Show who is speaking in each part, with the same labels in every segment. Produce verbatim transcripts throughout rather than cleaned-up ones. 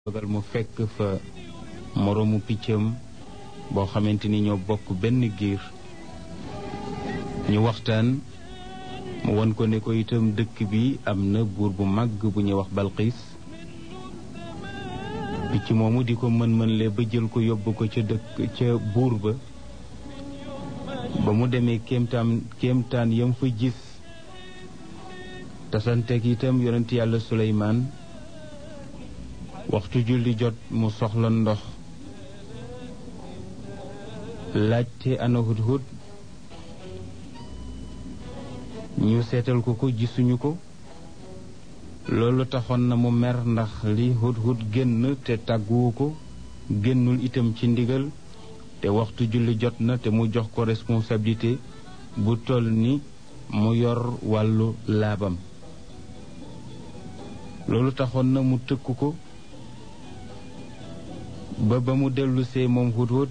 Speaker 1: dogal mu fekk fa moroomu piccam boo xamante ni ñoo bokk benn giir ñu waxtaan mu won ko ne ko itam dëkk bi am na buur bu màgg bu ñuy wax Balqiis picc moomu di ko mën-mën le ba jël ko yóbbu ko ca dëkk ca buur ba ba mu demee kéemtaan kéemtaan yam fa gis tasanteeg itam yonent yàlla Suleymaan waxtu julli jot mu soxla ndox laajte ana hudhud ñu seetal ko ko gisuñu ko loolu taxoon na mu mer ndax li hudhud génn te tàgguwu ko génnul itam ci ndigal te waxtu julli jot na te mu jox ko responsabilité bu toll ni mu yor wàllu laabam loolu taxoon na mu tëkku ko ba ba mu dellusee moom hudhud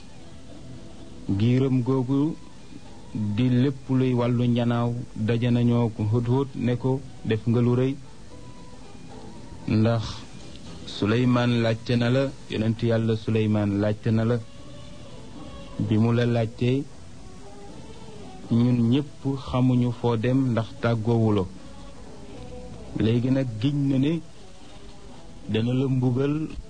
Speaker 1: giiram googu di lépp luy wàllu njanaaw daje nañoo ko hudhud ne ko def nga lu rëy ndax Suleymaan laajte na la yonent yàlla Suleymaan laajte na la bi mu la laajtee ñun ñépp xamuñu foo dem ndax tàggoowuloo léegi nag giñ na ne dana la mbugal